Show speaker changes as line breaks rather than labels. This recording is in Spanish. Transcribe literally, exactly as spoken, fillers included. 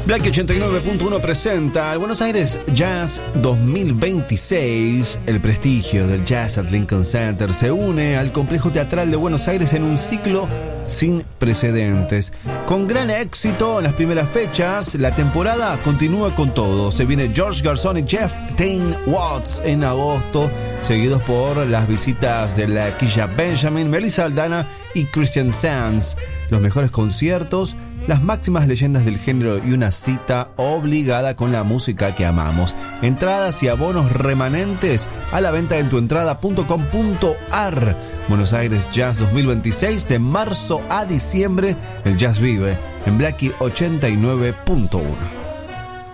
Blackie ochenta y nueve punto uno presenta el Buenos Aires Jazz dos mil veintiséis. El prestigio del jazz at Lincoln Center se une al Complejo Teatral de Buenos Aires en un ciclo sin precedentes. Con gran éxito en las primeras fechas, la temporada continúa con todo. Se viene George Garzón y Jeff Tain Watts en agosto, seguidos por las visitas de la Quilla Benjamin, Melissa Aldana y Christian Sands. Los mejores conciertos, las máximas leyendas del género y una cita obligada con la música que amamos. Entradas y abonos remanentes a la venta en tuentrada punto com punto ar. Buenos Aires Jazz dos mil veintiséis, de marzo a diciembre, el jazz vive en Blackie ochenta y nueve punto uno.